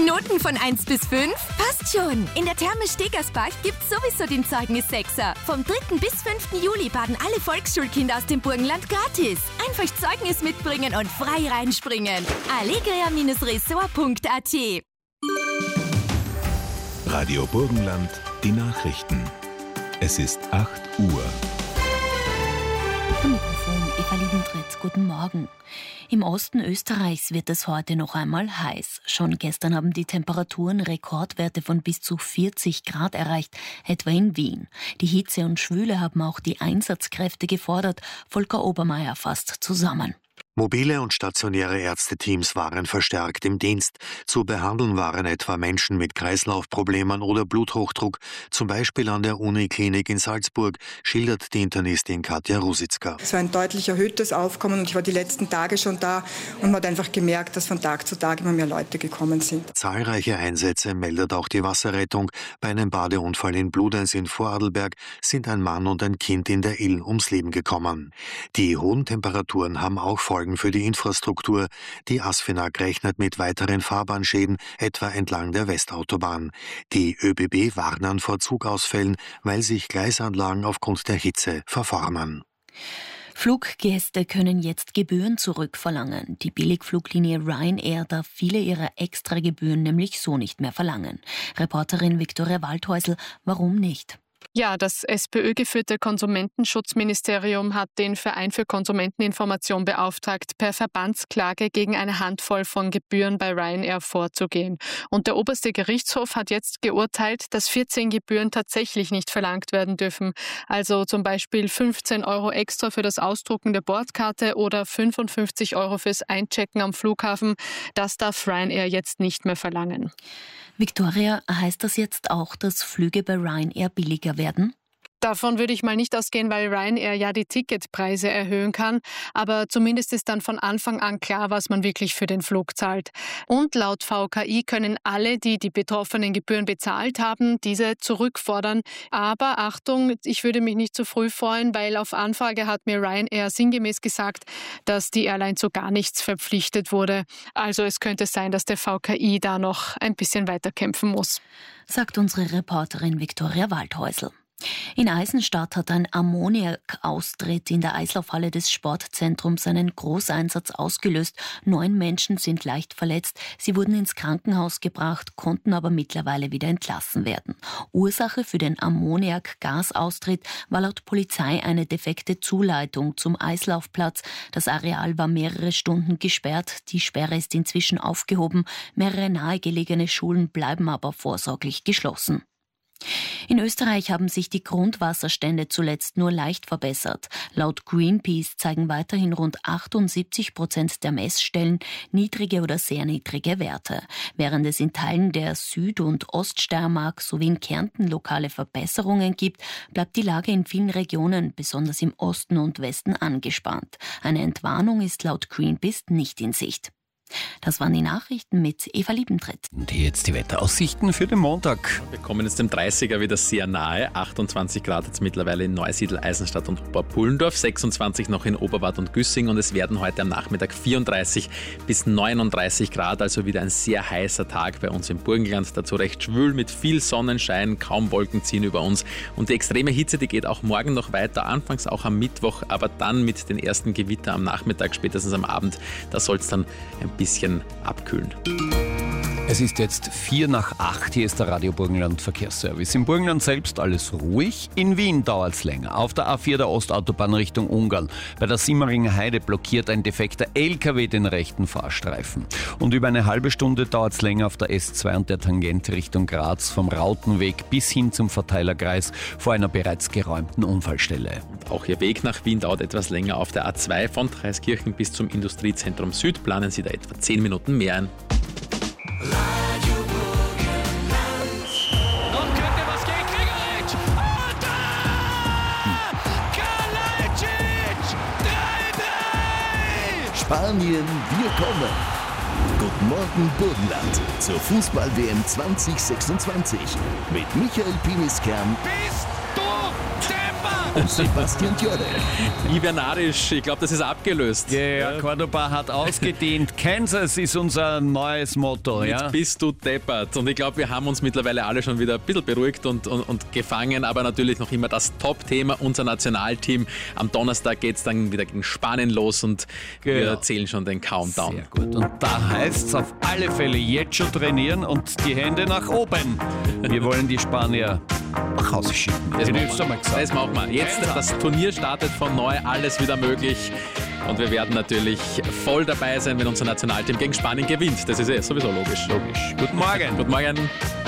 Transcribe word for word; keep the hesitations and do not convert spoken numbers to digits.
Noten von eins bis fünf? Passt schon. In der Therme Stegersbach gibt's sowieso den Zeugnis-Sechser. Vom dritten bis fünften Juli baden alle Volksschulkinder aus dem Burgenland gratis. Einfach Zeugnis mitbringen und frei reinspringen. allegria Bindestrich resort Punkt a t. Radio Burgenland, die Nachrichten. Es ist acht Uhr. Am Mikrofon Eva Liebentritt. Guten Morgen. Im Osten Österreichs wird es heute noch einmal heiß. Schon gestern haben die Temperaturen Rekordwerte von bis zu vierzig Grad erreicht, etwa in Wien. Die Hitze und Schwüle haben auch die Einsatzkräfte gefordert. Volker Obermeier fasst zusammen. Mobile und stationäre Ärzteteams waren verstärkt im Dienst. Zu behandeln waren etwa Menschen mit Kreislaufproblemen oder Bluthochdruck, zum Beispiel an der Uniklinik in Salzburg, schildert die Internistin Katja Rusitzka. Es war ein deutlich erhöhtes Aufkommen und ich war die letzten Tage schon da und man hat einfach gemerkt, dass von Tag zu Tag immer mehr Leute gekommen sind. Zahlreiche Einsätze meldet auch die Wasserrettung. Bei einem Badeunfall in Bludenz in Vorarlberg sind ein Mann und ein Kind in der Ill ums Leben gekommen. Die hohen Temperaturen haben auch Folgen für die Infrastruktur. Die ASFINAG rechnet mit weiteren Fahrbahnschäden, etwa entlang der Westautobahn. Die ÖBB warnen vor Zugausfällen, weil sich Gleisanlagen aufgrund der Hitze verformen. Fluggäste können jetzt Gebühren zurückverlangen. Die Billigfluglinie Ryanair darf viele ihrer Extragebühren nämlich so nicht mehr verlangen. Reporterin Viktoria Waldhäusl, warum nicht? Ja, das SPÖ-geführte Konsumentenschutzministerium hat den Verein für Konsumenteninformation beauftragt, per Verbandsklage gegen eine Handvoll von Gebühren bei Ryanair vorzugehen. Und der oberste Gerichtshof hat jetzt geurteilt, dass vierzehn Gebühren tatsächlich nicht verlangt werden dürfen. Also zum Beispiel fünfzehn Euro extra für das Ausdrucken der Bordkarte oder fünfundfünfzig Euro fürs Einchecken am Flughafen. Das darf Ryanair jetzt nicht mehr verlangen. Viktoria, heißt das jetzt auch, dass Flüge bei Ryanair billiger werden? Davon würde ich mal nicht ausgehen, weil Ryanair ja die Ticketpreise erhöhen kann. Aber zumindest ist dann von Anfang an klar, was man wirklich für den Flug zahlt. Und laut V K I können alle, die die betroffenen Gebühren bezahlt haben, diese zurückfordern. Aber Achtung, ich würde mich nicht zu früh freuen, weil auf Anfrage hat mir Ryanair sinngemäß gesagt, dass die Airline zu gar nichts verpflichtet wurde. Also es könnte sein, dass der V K I da noch ein bisschen weiter kämpfen muss. Sagt unsere Reporterin Viktoria Waldhäusl. In Eisenstadt hat ein Ammoniakaustritt in der Eislaufhalle des Sportzentrums einen Großeinsatz ausgelöst. Neun Menschen sind leicht verletzt. Sie wurden ins Krankenhaus gebracht, konnten aber mittlerweile wieder entlassen werden. Ursache für den Ammoniakgasaustritt war laut Polizei eine defekte Zuleitung zum Eislaufplatz. Das Areal war mehrere Stunden gesperrt. Die Sperre ist inzwischen aufgehoben. Mehrere nahegelegene Schulen bleiben aber vorsorglich geschlossen. In Österreich haben sich die Grundwasserstände zuletzt nur leicht verbessert. Laut Greenpeace zeigen weiterhin rund achtundsiebzig Prozent der Messstellen niedrige oder sehr niedrige Werte. Während es in Teilen der Süd- und Oststeiermark sowie in Kärnten lokale Verbesserungen gibt, bleibt die Lage in vielen Regionen, besonders im Osten und Westen, angespannt. Eine Entwarnung ist laut Greenpeace nicht in Sicht. Das waren die Nachrichten mit Eva Liebentritt. Und jetzt die Wetteraussichten für den Montag. Wir kommen jetzt dem dreißiger wieder sehr nahe. achtundzwanzig Grad jetzt mittlerweile in Neusiedl, Eisenstadt und Oberpullendorf, sechsundzwanzig noch in Oberwart und Güssing und es werden heute am Nachmittag vierunddreißig bis neununddreißig Grad, also wieder ein sehr heißer Tag bei uns im Burgenland. Dazu recht schwül mit viel Sonnenschein, kaum Wolken ziehen über uns und die extreme Hitze, die geht auch morgen noch weiter, anfangs auch am Mittwoch, aber dann mit den ersten Gewitter am Nachmittag, spätestens am Abend, da soll es dann ein bisschen abkühlen. Es ist jetzt vier nach acht, hier ist der Radio Burgenland Verkehrsservice. Im Burgenland selbst alles ruhig, in Wien dauert es länger. Auf der A vier der Ostautobahn Richtung Ungarn. Bei der Simmeringer Heide blockiert ein defekter L K W den rechten Fahrstreifen. Und über eine halbe Stunde dauert es länger auf der S zwei und der Tangente Richtung Graz vom Rautenweg bis hin zum Verteilerkreis vor einer bereits geräumten Unfallstelle. Und auch Ihr Weg nach Wien dauert etwas länger auf der A zwei von Dreiskirchen bis zum Industriezentrum Süd. Planen Sie da etwa zehn Minuten mehr ein. Radio Burgenland. Noch könnte was gehen, Gregoritsch. Und da! Kalajdzic! drei drei! Spanien, wir kommen. Guten Morgen Burgenland zur Fußball-W M zwanzig sechsundzwanzig mit Michael Piniskern. Bist du deppert? und Sebastian Tjörde. Ivernarisch, ich glaube, das ist abgelöst. Ja, yeah, ja, Cordoba hat ausgedient. Kansas ist unser neues Motto. Jetzt ja? bist du deppert. Und ich glaube, wir haben uns mittlerweile alle schon wieder ein bisschen beruhigt und, und, und gefangen, aber natürlich noch immer das Top-Thema, unser Nationalteam. Am Donnerstag geht es dann wieder gegen Spanien los und genau. wir zählen schon den Countdown. Sehr gut. Und da heißt es auf alle Fälle jetzt schon trainieren und die Hände nach oben. Wir wollen die Spanier nach Hause schicken. Das, machen wir. das machen wir. Jetzt das Turnier startet von neu, alles wieder möglich. Und wir werden natürlich voll dabei sein, wenn unser Nationalteam gegen Spanien gewinnt. Das ist eh sowieso logisch. Logisch. Guten Morgen. Guten Morgen.